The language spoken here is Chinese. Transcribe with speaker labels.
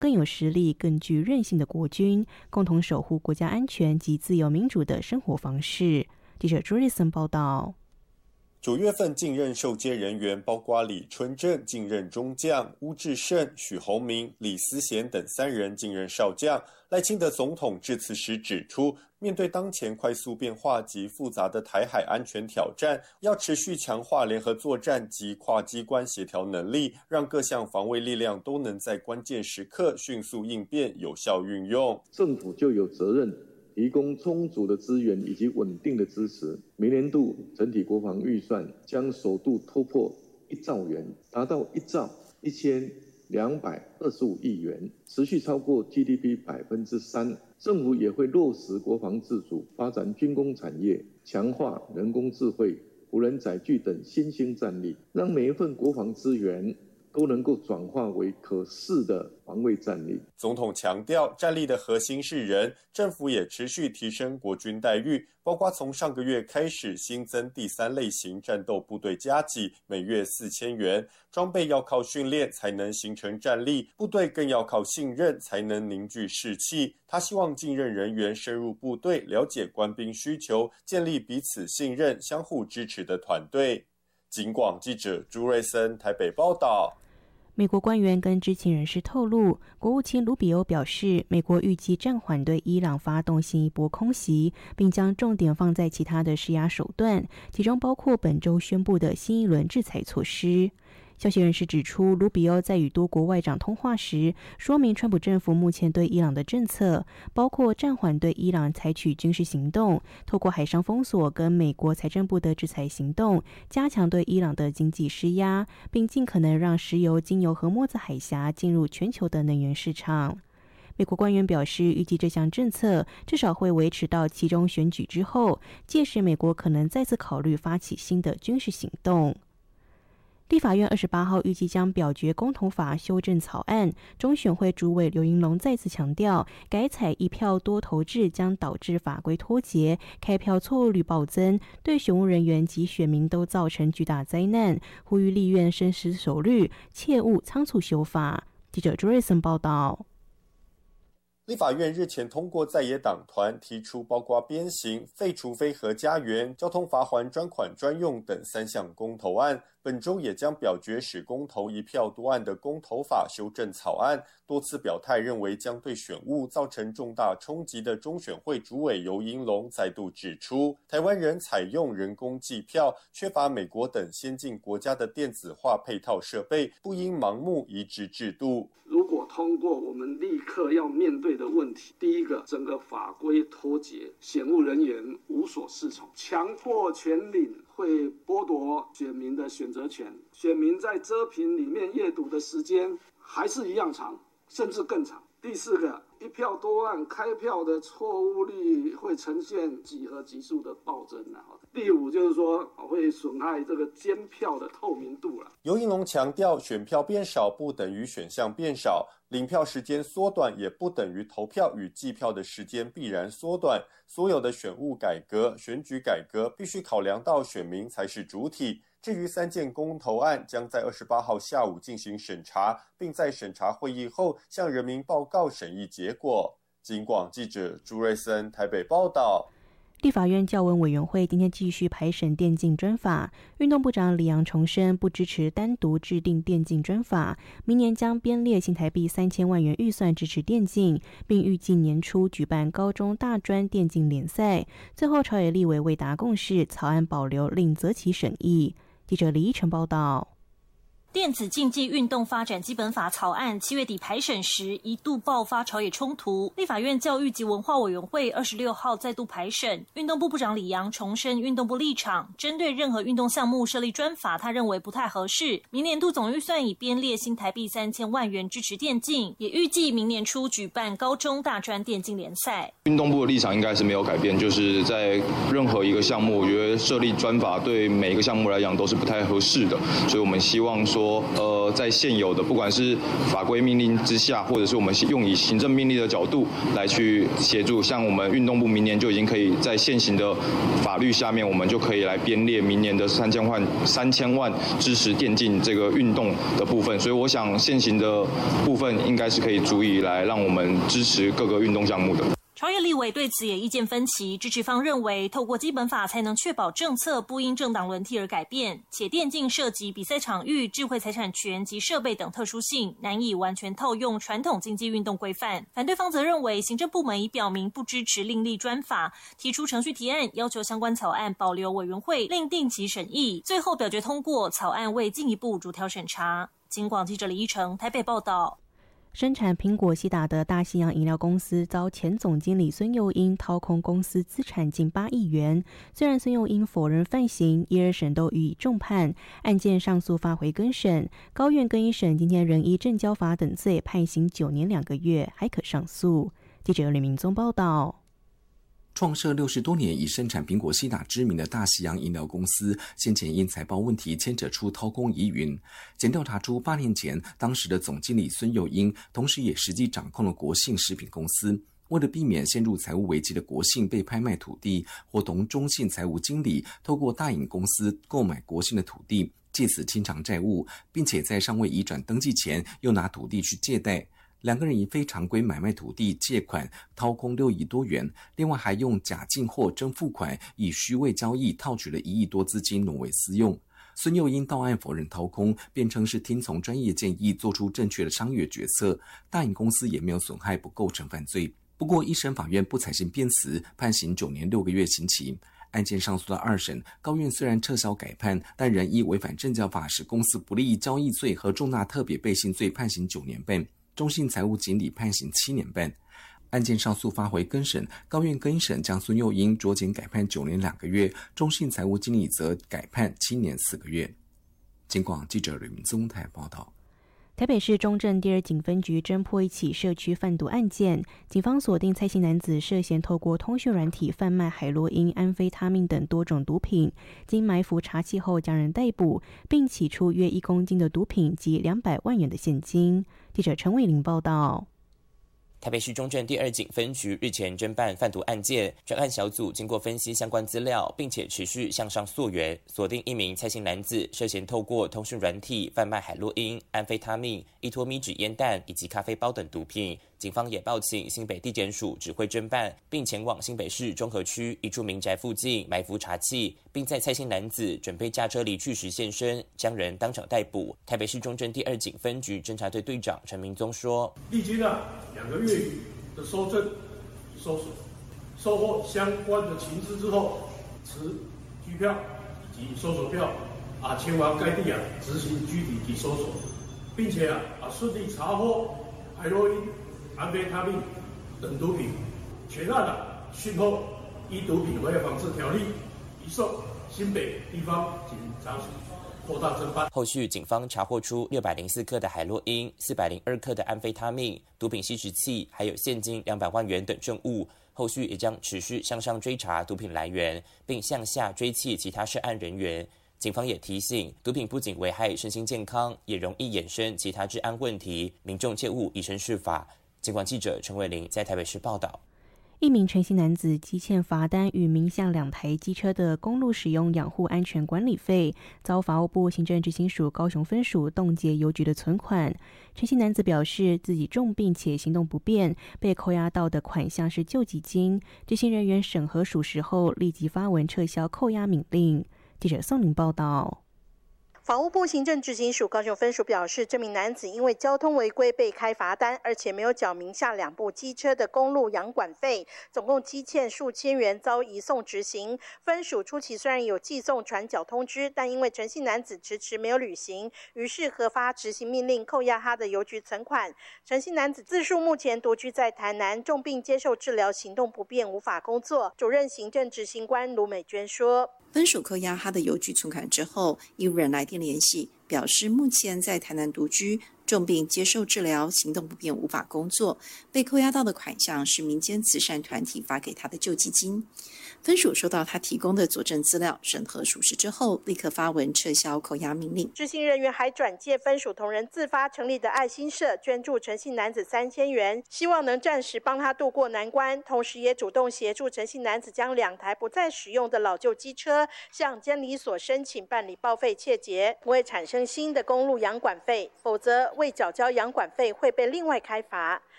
Speaker 1: 更有实力、更具韧性的国军，共同守护国家安全及自由民主的生活方式。记者朱瑞森报道。
Speaker 2: 9月份晋任受接人员包括李春正晋任中将，巫志胜、许宏明、李思贤等3人晋任少将。赖清德总统致辞时指出，面对当前快速变化及复杂的台海安全挑战，要持续强化联合作战及跨机关协调能力，让各项防卫力量都能在关键时刻迅速应变、有效运用。
Speaker 3: 政府就有责任提供充足的资源以及稳定的支持。明年度整体国防预算将首度突破1兆元，达到1兆1225亿元，持续超过 GDP 3%。政府也会落实国防自主，发展军工产业，强化人工智慧、无人载具等新兴战力，让每一份国防资源都能够转化为可视的防卫战力。
Speaker 2: 总统强调，战力的核心是人，政府也持续提升国军待遇，包括从上个月开始新增第3类型战斗部队加给，每月4000元。装备要靠训练才能形成战力，部队更要靠信任才能凝聚士气。他希望晋任人员深入部队，了解官兵需求，建立彼此信任、相互支持的团队。警广记者朱瑞森台北报道。
Speaker 1: 美国官员跟知情人士透露，国务卿卢比欧表示，美国预计暂缓对伊朗发动新一波空袭，并将重点放在其他的施压手段，其中包括本周宣布的新一轮制裁措施。消息人士指出，卢比欧在与多国外长通话时，说明川普政府目前对伊朗的政策，包括暂缓对伊朗采取军事行动，透过海上封锁跟美国财政部的制裁行动，加强对伊朗的经济施压，并尽可能让石油经由荷末兹海峡进入全球的能源市场。美国官员表示，预计这项政策至少会维持到期中选举之后，届时美国可能再次考虑发起新的军事行动。立法院28号预计将表决公投法修正草案，中选会主委刘盈龙再次强调，改采一票多投制将导致法规脱节，开票错误率暴增，对选务人员及选民都造成巨大灾难，呼吁立院深思熟虑，切勿仓促修法。记者朱瑞森报道。
Speaker 2: 立法院日前通过在野党团提出包括鞭刑、废除非核家园、交通罚锾专款专用等3项公投案，本周也将表决使公投一票多案的公投法修正草案。多次表态认为将对选务造成重大冲击的中选会主委游盈龙再度指出，台湾人采用人工计票，缺乏美国等先进国家的电子化配套设备，不应盲目移植制度。
Speaker 4: 如果通过，我们立刻要面对的问题，第一个，整个法规脱节，选务人员无所适从，强迫全领会剥夺选民的选择权，选民在遮屏里面阅读的时间还是一样长，甚至更长。第四个，一票多案开票的错误率会呈现几何级数的暴增。第五就是说会损害这个监票的透明度。
Speaker 2: 游盈龙强调，选票变少不等于选项变少，领票时间缩短也不等于投票与计票的时间必然缩短。所有的选务改革、选举改革必须考量到选民才是主体。至于3件公投案将在28号下午进行审查，并在审查会议后向人民报告审议结果。警广记者朱瑞森台北报道。
Speaker 1: 立法院教文委员会今天继续排审电竞专法，运动部长李扬重申不支持单独制定电竞专法，明年将编列新台币3000万元预算支持电竞，并预计年初举办高中大专电竞联赛。最后朝野立委未达共识，草案保留另择期审议。记者李依晨报道。
Speaker 5: 电子竞技运动发展基本法草案7月底排审时一度爆发朝野冲突，立法院教育及文化委员会26号再度排审，运动部部长李扬重申运动部立场，针对任何运动项目设立专法，他认为不太合适。明年度总预算已编列新台币3000万元支持电竞，也预计明年初举办高中大专电竞联赛。
Speaker 6: 运动部的立场应该是没有改变，就是在任何一个项目，我觉得设立专法对每一个项目来讲都是不太合适的，所以我们希望说说，在现有的不管是法规命令之下，或者是我们用以行政命令的角度来去协助，像我们运动部明年就已经可以在现行的法律下面，我们就可以来编列明年的3000万支持电竞这个运动的部分，所以我想现行的部分应该是可以足以来让我们支持各个运动项目的。
Speaker 5: 朝野立委对此也意见分歧，支持方认为透过基本法才能确保政策不因政党轮替而改变，且电竞涉及比赛场域、智慧财产权及设备等特殊性，难以完全套用传统竞技运动规范。反对方则认为行政部门已表明不支持另立专法，提出程序提案，要求相关草案保留委员会另定期审议，最后表决通过，草案未进一步逐条审查。警广记者李依成台北报道。
Speaker 1: 生产苹果西打的大西洋饮料公司遭前总经理孙佑英掏空公司资产近8亿元。虽然孙佑英否认犯行，一二审都予以重判，案件上诉发回更审。高院更一审今天仍依证交法等罪判刑9年2个月，还可上诉。记者吕明宗报道。
Speaker 7: 创设60多年以生产苹果西打知名的大西洋饮料公司，先前因财报问题牵扯出掏空疑云。检调查出8年前，当时的总经理孙佑英，同时也实际掌控了国信食品公司。为了避免陷入财务危机的国信被拍卖土地，伙同中信财务经理透过大饮公司购买国信的土地，借此清偿债务，并且在尚未移转登记前，又拿土地去借贷。两个人以非常规买卖土地借款掏空6亿多元，另外还用假进货真付款，以虚伪交易套取了1亿多资金挪为私用。孙佑英到案否认掏空，辩称是听从专业建议做出正确的商业决策，大饮公司也没有损害，不构成犯罪。不过一审法院不采信辩词，判刑9年6个月刑期。案件上诉到2审，高院虽然撤销改判，但仍依违反证交法使公司不利益交易罪和重大特别背信罪判刑9年半。中信财务经理判刑7年半。案件上诉发回更审，高院更一审将孙佑英酌减改判9年2个月，中信财务经理则改判7年4个月。警广记者吕明宗台报道。
Speaker 1: 台北市中正第2警分局侦破一起社区贩毒案件，警方锁定蔡姓男子涉嫌透过通讯软体贩卖海洛因、安非他命等多种毒品，经埋伏查缉后将人逮捕，并起出约1公斤的毒品及200万元的现金。记者陈伟玲报道。
Speaker 8: 台北市中正第2警分局日前侦办贩毒案件，专案小组经过分析相关资料，并且持续向上溯源，锁定1名蔡姓男子涉嫌透过通讯软体贩卖海洛因、安非他命、依托咪纸烟弹以及咖啡包等毒品。警方也报请新北地检署指挥侦办，并前往新北市中和区一处民宅附近埋伏查缉，并在蔡姓男子准备驾车离去时现身，将人当场逮捕。台北市中正第2警分局侦查队队长陈明宗说：“
Speaker 9: 历经了2个月的搜证、搜索，收获相关的情资之后，持拘票以及搜索票前往该地执行拘提及搜索，并且顺利查获海洛因、安非他命等毒品，全案讯后依毒品危害防治条例移送新北地方警察署扩大侦办。
Speaker 8: 后续警方查获出604克的海洛因、402克的安非他命、毒品吸食器，还有现金200万元等证物。后续也将持续向上追查毒品来源，并向下追缉其他涉案人员。警方也提醒，毒品不仅危害身心健康，也容易衍生其他治安问题，民众切勿以身试法。警广记者陈伟玲在台北市报道。
Speaker 1: 一名陈姓男子积欠罚单与名下2台机车的公路使用养护安全管理费，遭法务部行政执行署高雄分署冻结邮局的存款。陈姓男子表示，自己重病且行动不便，被扣押到的款项是救济金。执行人员审核属实后，立即发文撤销扣押命令。记者宋玲报道。
Speaker 10: 法务部行政执行署高雄分署表示，这名男子因为交通违规被开罚单，而且没有缴名下2部机车的公路养管费，总共积欠数千元，遭移送执行。分署初期虽然有寄送传缴通知，但因为陈姓男子迟没有履行，于是核发执行命令，扣押他的邮局存款。陈姓男子自述目前独居在台南，重病接受治疗，行动不便，无法工作。主任行政执行官卢美娟说，
Speaker 11: 分署扣押他的邮局存款之后，义务人来电联系，表示目前在台南独居， 重病接受治疗，行动不便无法工作，被扣押到的款项是民间慈善团体发给他的救济金。分署收到他提供的佐证资料，审核属实之后，立刻发文撤销扣押命令。
Speaker 10: 执行人员还转介分署同仁自发成立的爱心社，捐助陈姓男子3000元，希望能暂时帮他渡过难关，同时也主动协助陈姓男子将2台不再使用的老旧机车向监理所申请办理报废切结，不会产生新的公路养管费，否则未缴交养管费会被另外开罚。